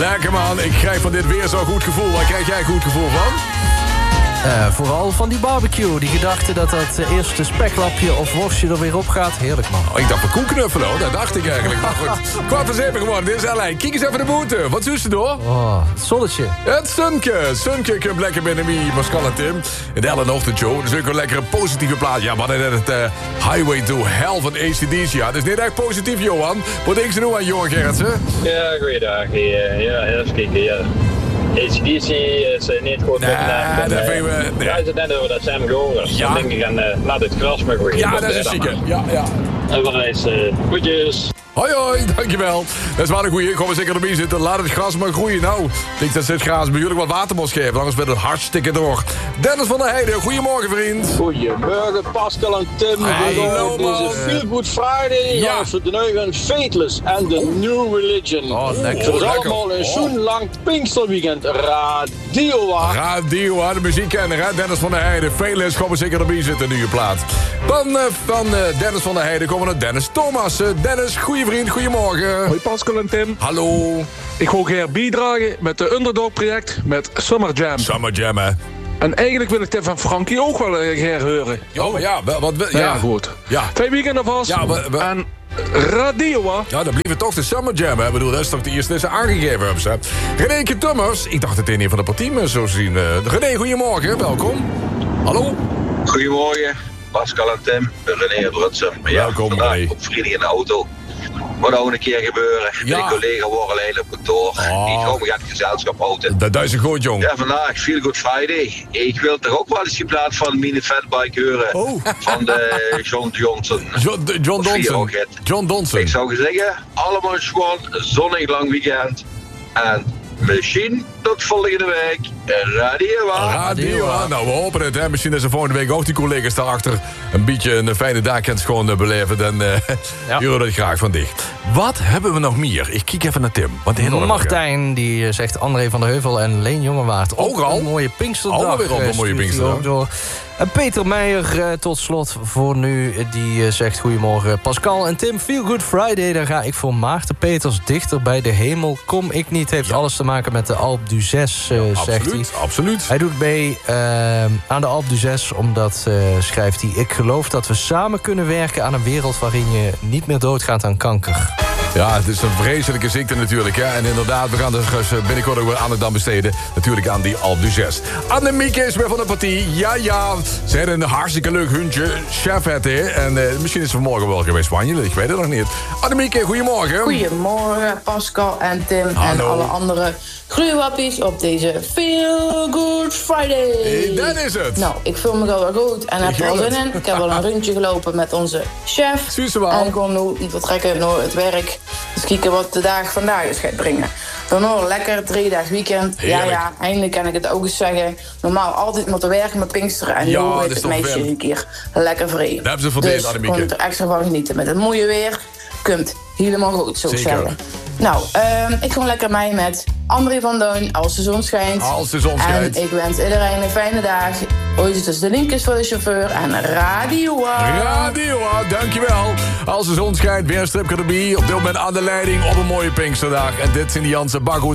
Lekker man, ik krijg van dit weer zo'n goed gevoel. Waar krijg jij een goed gevoel van? Vooral van die barbecue. Die gedachte dat eerste speklapje of worstje er weer op gaat. Heerlijk, man. Oh, ik dacht van koekknuffelen, hoor. Dat dacht ik eigenlijk. Maar goed, 7:15 geworden. Dit is Alain. Kijk eens even de boete. Wat doet ze door? Oh, het zonnetje. Het Sunke. Sunke komt lekker binnen mij, Pascal en Tim. In de Ellen Ochtendshow. Dat is ook een lekkere positieve plaat. Ja, maar net het Highway to Hell van ACDC. Ja, dat is niet echt positief, Johan. Wat denk je nu aan, Johan Gerritsen? Ja, goeiedag. Ja, even kijken. Ja. ACDC is niet goed met dat vinden we... We het net over dat Sam Goers. Ja. Dan denk ik aan laat het gras maar groeien. Ja, dat is een chique. Ja. En voor deze goedjes. Hoi, dankjewel. Dat is wel een goeie. Ik kom er zeker erbij zitten. Laat het gras maar groeien. Nou, ik denk dat ze het gras natuurlijk wat water moet geven. Anders werd het hartstikke door. Dennis van der Heijden, goedemorgen vriend. Goedemorgen Pascal en Tim. Hallo, man. Deze Feel Good Friday. Ja. Ja. Voor de neugen Faithless en de New Religion. Oh, lekker. Het is lekker. allemaal een zo'n lang Pinksterweekend. Radio, de muziekkenner, hè? Dennis van der Heijden. Faithless, komen zeker erbij zitten nu je plaat. Dan van Dennis van der Heijden komen we naar Dennis Thomas. Dennis, goeie vriend, goedemorgen. Hoi Pascal en Tim. Hallo. Ik wil graag bijdragen met de Underdog project met Summer Jam. Summer Jam, hè? En eigenlijk wil ik dit van Frankie ook wel graag horen. Ja, maar ja, wat... Ja, goed. Ja. 2 weekenden vast. Ja, En Radio, hè? Ja, dan blijft het toch de Summer Jam, hè? Ik bedoel, dat is toch de eerste die ze aangegeven hebben, ze. René Tummers, ik dacht het een van de partiemen zo zien. René, goedemorgen, welkom. Hallo. Goedemorgen, Pascal en Tim, René Brutsum. Welkom, vandaag René. op vrijdag in de auto. Moet ook een keer gebeuren. Ja. Mijn collega wordt alleen op kantoor. Die gewoon gaat gezelschap houden. Dat is een goed, jong. Ja, vandaag Feel Good Friday. Ik wil toch ook wel eens die plaat van Mine Fatbike horen. Oh. Van de John Johnson. John Of wie Donson. ook het. John Donson. Ik zou zeggen, allemaal gewoon een zonnig lang weekend. En misschien tot volgende week. Radio. Nou, we hopen het, hè. Misschien is er volgende week ook die collega's daarachter een beetje een fijne dag kent gewoon beleven. Dan huren we dat graag van dicht. Wat hebben we nog meer? Ik kijk even naar Tim. Want Martijn, die zegt André van der Heuvel en Leen Jongewaard. Ook al? Een mooie Pinksterdag. Ook alweer op een mooie stuurt hij Pinksterdag. ook door. En Peter Meijer, tot slot voor nu, die zegt goedemorgen. Pascal en Tim, Feel Good Friday. Dan ga ik voor Maarten Peters, Dichter bij de hemel kom ik niet. Heeft alles te maken met de Alpe d'Huez, zegt hij. Absoluut. Hij doet mee aan de Alpe d'Huez omdat, schrijft hij... ik geloof dat we samen kunnen werken aan een wereld waarin je niet meer doodgaat aan kanker. Ja, het is een vreselijke ziekte natuurlijk. Hè? En inderdaad, we gaan er binnenkort ook weer aandacht aan besteden. Natuurlijk aan die Alpe d'Huez. Annemieke is weer van de partie. Ja, ze hebben een hartstikke leuk hondje. Chef het, hè. En misschien is ze vanmorgen wel geweest Spanje. Ik weet het nog niet. Annemieke, goedemorgen. Goedemorgen, Pascal en Tim en alle andere groeiwappies op deze Feel Good Friday. Dat is het. Nou, ik voel me wel weer goed en heb er al zin in. Ik heb al een rondje gelopen met onze chef. En ik kom nu vertrekken naar het werk. Dus kijken wat de dag vandaag is gaat brengen. Dan nog lekker 3 dagen weekend. Heerlijk. Ja, eindelijk kan ik het ook eens zeggen. Normaal altijd moeten werken met Pinksteren. En Ja, nu dat weet is het toch meisje fijn. een keer lekker vrij. Dat hebben ze verdiend, dus Annemieke. kon er extra van genieten. Met het mooie weer komt helemaal goed, zo Zeker. zeggen. Nou, ik ga lekker mee met André van Duin als de zon schijnt. Als de zon schijnt. En ik wens iedereen een fijne dag. Ooit is de linkjes voor de chauffeur en Radio. Radio, dankjewel. Als de zon schijnt, weer een stripje erbij. Op dit moment aan de leiding op een mooie Pinksterdag. En dit zijn die Janse Bakhoed.